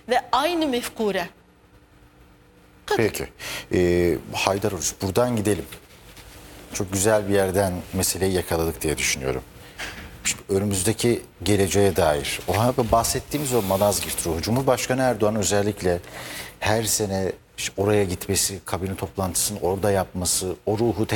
ve aynı mefkure. Peki. Haydar Oruç, buradan gidelim. Çok güzel bir yerden meseleyi yakaladık diye düşünüyorum. Şimdi önümüzdeki geleceğe dair. Bahsettiğimiz o Malazgirt ruhu. Cumhurbaşkanı Erdoğan özellikle her sene oraya gitmesi, kabine toplantısını orada yapması, o ruhu